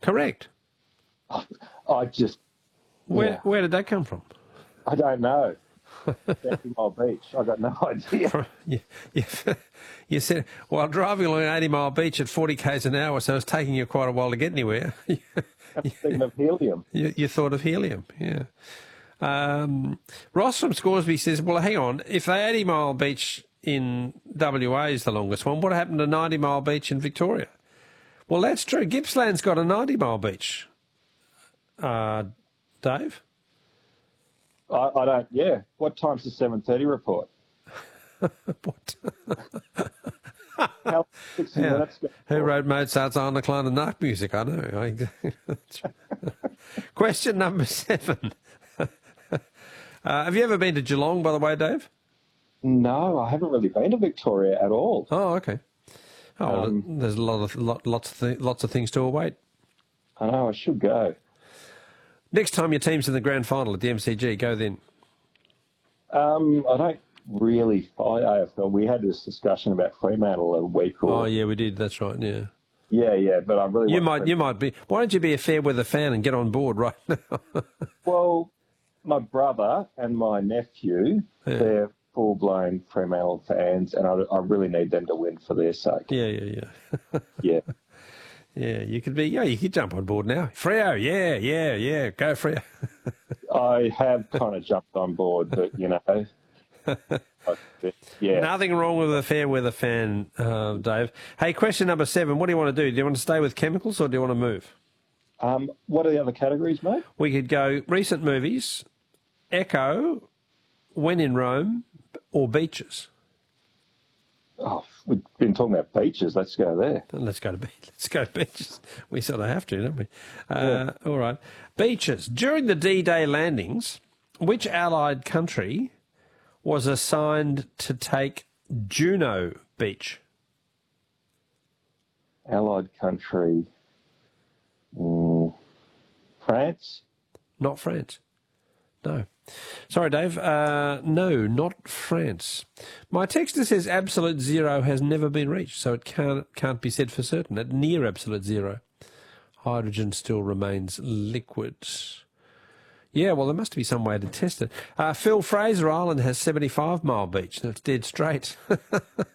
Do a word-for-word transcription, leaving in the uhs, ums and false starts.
Correct. I just... Where yeah. where did that come from? I don't know. eighty Mile Beach. I got no idea. you, you, you said, while driving along eighty Mile Beach at forty k's an hour, so it's taking you quite a while to get anywhere. I'm thinking of helium. You, you thought of helium, yeah. Um, Ross from Scoresby says, well, hang on, if the eighty Mile Beach in W A is the longest one, what happened to ninety Mile Beach in Victoria? Well, that's true. Gippsland's got a ninety Mile Beach. Uh, Dave? I, I don't, yeah. What time's the seven thirty report? What? How, sixty Yeah. minutes ago. Who wrote Mozart's Arnaclan and Narc music? I know. Question number seven. uh, have you ever been to Geelong, by the way, Dave? No, I haven't really been to Victoria at all. Oh, okay. Oh, well, Um, there's a lot of lot, lots of th- lots of things to await. I know, I should go. Next time your team's in the grand final at the M C G, go then. Um, I don't really follow A F L. We had this discussion about Fremantle a week or... Oh, yeah, we did. That's right. Yeah. Yeah, yeah, but I really You want might, Fremantle. you might be. Why don't you be a fair weather fan and get on board right now? Well, my brother and my nephew, Yeah. they're full-blown Fremantle fans, and I, I really need them to win for their sake. yeah, yeah, yeah. Yeah. Yeah, you could be. Yeah, you could jump on board now. Freo, yeah, yeah, yeah. Go Freo. I have kind of jumped on board, but, you know, yeah. Nothing wrong with a fair weather fan, uh, Dave. Hey, question number seven. What do you want to do? Do you want to stay with chemicals or do you want to move? Um, what are the other categories, mate? We could go recent movies, Echo, When in Rome, or beaches. Oh, we've been talking about beaches. Let's go there. Let's go to be- let's go to beaches. We sort of have to, don't we? Uh, yeah. All right, beaches. During the D-Day landings, which Allied country was assigned to take Juno Beach? Allied country. Mm, France? Not France. No. Sorry, Dave. Uh, no, not France. My texter says absolute zero has never been reached, so it can't can't be said for certain. At near absolute zero, hydrogen still remains liquid. Yeah, well, there must be some way to test it. Uh, Phil, Fraser Island has seventy-five Mile Beach. That's dead straight.